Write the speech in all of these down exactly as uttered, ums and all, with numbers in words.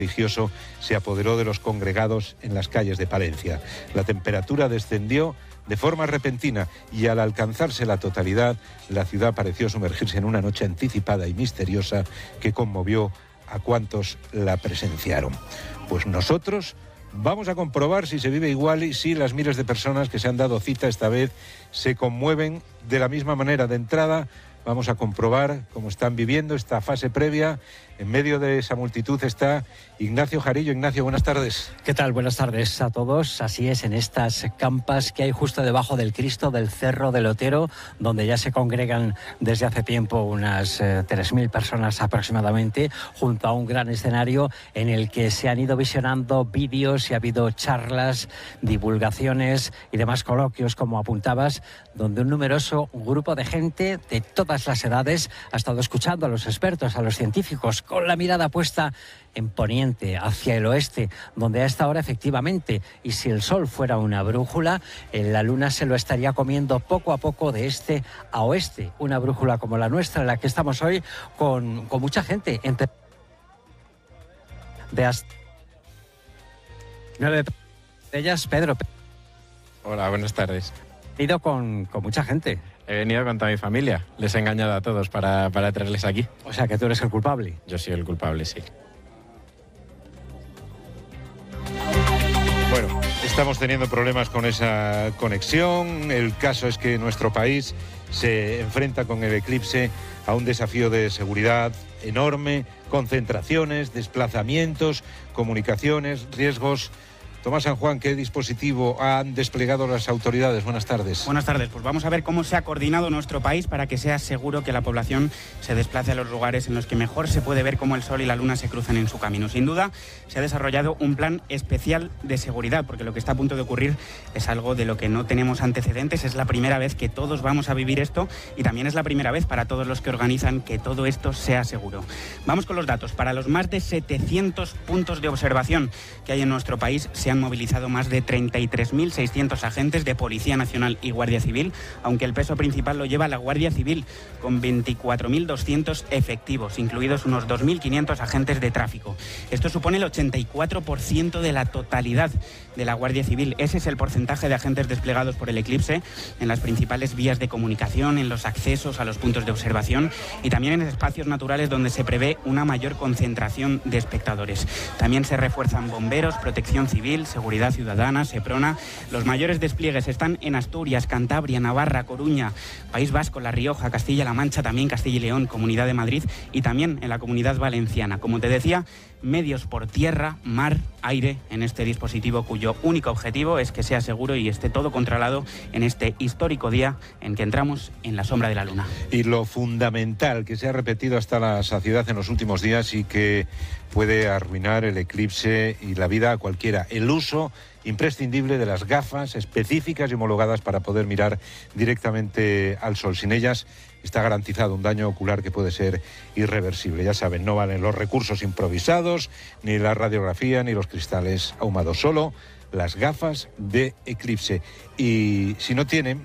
religioso se apoderó de los congregados en las calles de Palencia. La temperatura descendió de forma repentina y al alcanzarse la totalidad, la ciudad pareció sumergirse en una noche anticipada y misteriosa que conmovió a cuantos la presenciaron. Pues nosotros vamos a comprobar si se vive igual y si las miles de personas que se han dado cita esta vez se conmueven de la misma manera. De entrada, vamos a comprobar cómo están viviendo esta fase previa. En medio de esa multitud está Ignacio Jarillo. Ignacio, buenas tardes. ¿Qué tal? Buenas tardes a todos. Así es, en estas campas que hay justo debajo del Cristo del Cerro del Otero, donde ya se congregan desde hace tiempo unas eh, tres mil personas aproximadamente, junto a un gran escenario en el que se han ido visionando vídeos y ha habido charlas, divulgaciones y demás coloquios, como apuntabas, donde un numeroso grupo de gente de todas las edades ha estado escuchando a los expertos, a los científicos, con la mirada puesta en poniente, hacia el oeste, donde a esta hora efectivamente, y si el sol fuera una brújula, la luna se lo estaría comiendo poco a poco de este a oeste. Una brújula como la nuestra, en la que estamos hoy, con, con mucha gente. Entre de hasta nueve de ellas, Pedro. Hola, buenas tardes. He ido con, con mucha gente. He venido con toda mi familia. Les he engañado a todos para, para traerles aquí. O sea, que tú eres el culpable. Yo soy el culpable, sí. Bueno, estamos teniendo problemas con esa conexión. El caso es que nuestro país se enfrenta con el eclipse a un desafío de seguridad enorme, concentraciones, desplazamientos, comunicaciones, riesgos. Tomás San Juan, ¿qué dispositivo han desplegado las autoridades? Buenas tardes. Buenas tardes. Pues vamos a ver cómo se ha coordinado nuestro país para que sea seguro que la población se desplace a los lugares en los que mejor se puede ver cómo el sol y la luna se cruzan en su camino. Sin duda, se ha desarrollado un plan especial de seguridad, porque lo que está a punto de ocurrir es algo de lo que no tenemos antecedentes. Es la primera vez que todos vamos a vivir esto y también es la primera vez para todos los que organizan que todo esto sea seguro. Vamos con los datos. Para los más de setecientos puntos de observación que hay en nuestro país, se han movilizado más de treinta y tres mil seiscientos agentes de Policía Nacional y Guardia Civil, aunque el peso principal lo lleva la Guardia Civil, con veinticuatro mil doscientos efectivos, incluidos unos dos mil quinientos agentes de tráfico. Esto supone el ochenta y cuatro por ciento de la totalidad de la Guardia Civil. Ese es el porcentaje de agentes desplegados por el eclipse en las principales vías de comunicación, en los accesos a los puntos de observación y también en espacios naturales donde se prevé una mayor concentración de espectadores. También se refuerzan bomberos, protección civil, seguridad ciudadana, Seprona. Los mayores despliegues están en Asturias, Cantabria, Navarra, Coruña, País Vasco, La Rioja, Castilla-La Mancha, también Castilla y León, Comunidad de Madrid y también en la Comunidad Valenciana. Como te decía, medios por tierra, mar, aire en este dispositivo cuyo único objetivo es que sea seguro y esté todo controlado en este histórico día en que entramos en la sombra de la luna. Y lo fundamental que se ha repetido hasta la saciedad en los últimos días y que puede arruinar el eclipse y la vida a cualquiera: el uso imprescindible de las gafas específicas y homologadas para poder mirar directamente al sol. Sin ellas está garantizado un daño ocular que puede ser irreversible. Ya saben, no valen los recursos improvisados, ni la radiografía, ni los cristales ahumados, solo las gafas de eclipse. Y si no tienen,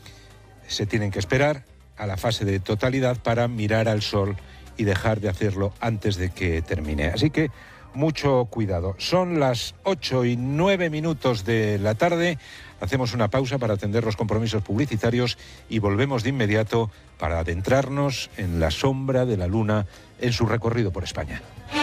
se tienen que esperar a la fase de totalidad para mirar al sol y dejar de hacerlo antes de que termine. Así que mucho cuidado. Son las ocho y nueve minutos de la tarde. Hacemos una pausa para atender los compromisos publicitarios y volvemos de inmediato para adentrarnos en la sombra de la luna en su recorrido por España.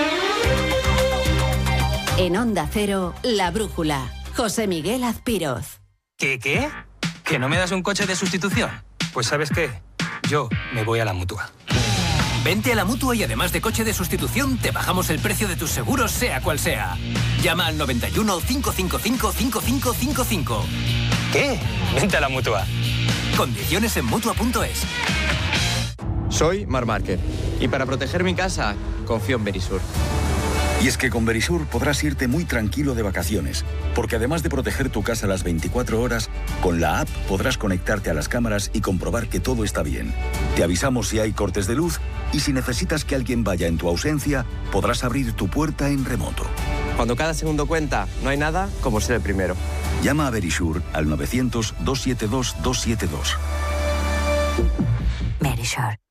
En Onda Cero, La Brújula. José Miguel Azpiroz. ¿Qué, qué? ¿Que no me das un coche de sustitución? Pues ¿sabes qué? Yo me voy a la Mutua. Vente a la Mutua y además de coche de sustitución, te bajamos el precio de tus seguros, sea cual sea. Llama al noventa y uno, cinco cinco cinco, cinco cinco cinco cinco. ¿Qué? Vente a la Mutua. Condiciones en Mutua punto es. Soy Marc Márquez y para proteger mi casa, confío en Verisur. Y es que con Verisur podrás irte muy tranquilo de vacaciones, porque además de proteger tu casa las veinticuatro horas, con la app podrás conectarte a las cámaras y comprobar que todo está bien. Te avisamos si hay cortes de luz y si necesitas que alguien vaya en tu ausencia, podrás abrir tu puerta en remoto. Cuando cada segundo cuenta, no hay nada como ser el primero. Llama a Verisur al novecientos, doscientos setenta y dos, doscientos setenta y dos. Verisur.